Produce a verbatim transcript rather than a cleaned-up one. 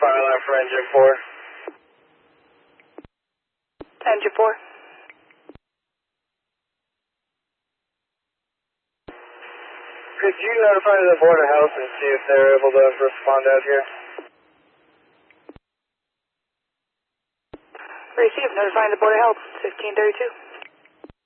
fire line for engine four. Engine four. Could you notify the Board of Health and see if they're able to respond out here? Received. Notifying the Board of Health. fifteen thirty-two.